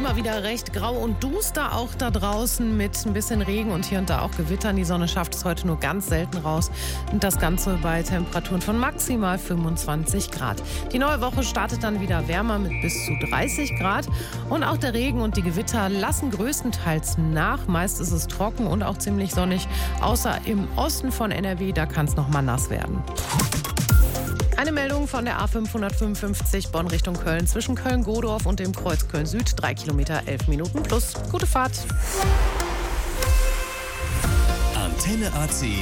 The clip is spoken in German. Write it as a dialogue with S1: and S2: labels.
S1: immer wieder recht grau und duster, auch da draußen mit ein bisschen Regen und hier und da auch Gewittern. Die Sonne schafft es heute nur ganz selten raus und das Ganze bei Temperaturen von maximal 25 Grad. Die neue Woche startet dann wieder wärmer mit bis zu 30 Grad und auch der Regen und die Gewitter lassen größtenteils nach. Meist ist es trocken und auch ziemlich sonnig, außer im Osten von NRW, da kann es noch mal nass werden. Eine Meldung von der A555 Bonn Richtung Köln zwischen Köln-Godorf und dem Kreuz Köln-Süd. 3 Kilometer, 11 Minuten plus. Gute Fahrt.
S2: Antenne AC